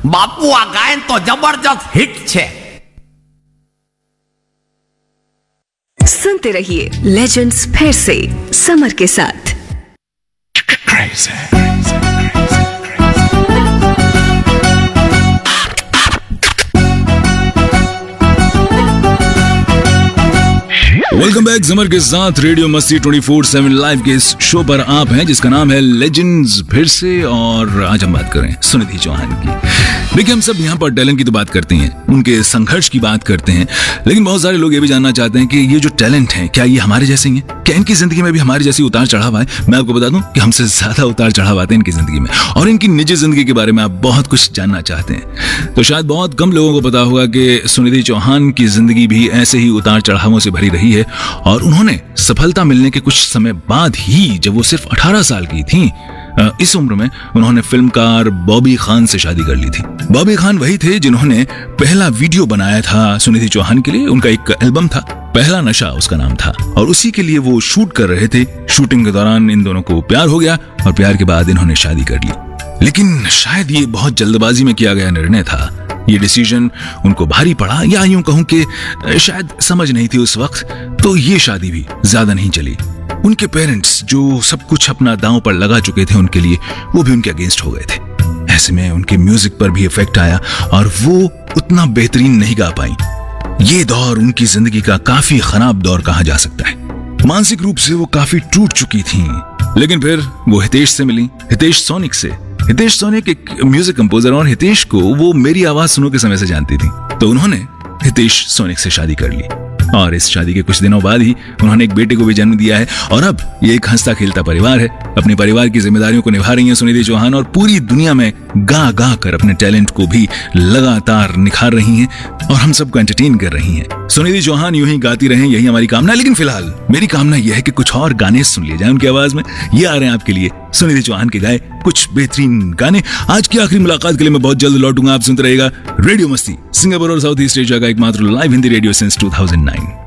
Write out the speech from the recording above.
બાપુ આ ગાયન તો જબરજસ્ત હિટ છે. सुनते रहिए लेजेंड्स फिर से समर के साथ. वेलकम बैक समर के साथ रेडियो मस्ती 24/7 लाइव के इस शो पर आप हैं जिसका नाम है लेजेंड्स फिर से. और आज हम बात करें सुनिधि चौहान की. देखिए, हम सब यहाँ पर टैलेंट की तो बात करते हैं, उनके संघर्ष की बात करते हैं, लेकिन बहुत सारे लोग ये भी जानना चाहते हैं कि ये जो टैलेंट है क्या ये हमारे जैसे ही हैं? क्या इनकी जिंदगी में भी हमारी जैसी उतार चढ़ाव आए? मैं आपको बता दूं कि हमसे ज्यादा उतार चढ़ाव आते हैं इनकी जिंदगी में, और इनकी निजी जिंदगी के बारे में आप बहुत कुछ जानना चाहते हैं. तो शायद बहुत कम लोगों को पता होगा कि सुनिधि चौहान की जिंदगी भी ऐसे ही उतार चढ़ावों से भरी रही है. और उन्होंने सफलता मिलने के कुछ समय बाद ही, जब वो सिर्फ 18 साल की थी, इस उम्र में उन्होंने फिल्मकार बॉबी खान से शादी कर ली थी. बॉबी खान वही थे जिन्होंने पहला वीडियो बनाया था सुनिधि चौहान के लिए. उनका एक एल्बम था, पहला नशा उसका नाम था, और उसी के लिए वो शूट कर रहे थे. शूटिंग के दौरान इन दोनों को प्यार हो गया और प्यार के बाद इन्होंने शादी कर ली. लेकिन शायद ये बहुत जल्दबाजी में किया गया निर्णय था. ये डिसीजन उनको भारी पड़ा, या यूं कहूं कि शायद समझ नहीं थी उस वक्त. तो ये शादी भी ज्यादा नहीं चली. उनके पेरेंट्स जो सब कुछ अपना दांव पर लगा चुके थे उनके लिए, वो भी उनके अगेंस्ट हो गए थे. ऐसे में उनके म्यूजिक पर भी इफेक्ट आया और वो उतना बेहतरीन नहीं गा पाई. ये दौर उनकी जिंदगी का काफी खराब दौर कहा जा सकता है. मानसिक रूप से वो काफी टूट चुकी थी. लेकिन फिर वो हितेश से मिली, हितेश सोनिक से. हितेश सोनिक एक म्यूजिक कंपोजर, और हितेश को वो मेरी आवाज सुनो के समय से जानती थी. तो उन्होंने हितेश सोनिक से शादी कर ली, और इस शादी के कुछ दिनों बाद ही उन्होंने एक बेटे को भी जन्म दिया है. और अब ये एक हंसता खेलता परिवार है. अपने परिवार की जिम्मेदारियों को निभा रही हैं सुनिधि चौहान, और पूरी दुनिया में गा गा कर अपने टैलेंट को भी लगातार निखार रही हैं और हम सबको एंटरटेन कर रही हैं. सुनिधि चौहान यूं ही गाती रहें, यही हमारी कामना. लेकिन फिलहाल मेरी कामना यह है कि कुछ और गाने सुन लिए जाए उनकी आवाज में. ये आ रहे हैं आपके लिए सुनिधि चौहान के गाए कुछ बेहतरीन गाने. आज की आखिरी मुलाकात के लिए मैं बहुत जल्द लौटूंगा. आप सुनते रहेगा रेडियो मस्ती, सिंगापुर और साउथ ईस्ट एशिया का एकमात्र लाइव हिंदी रेडियो सिंस 2009.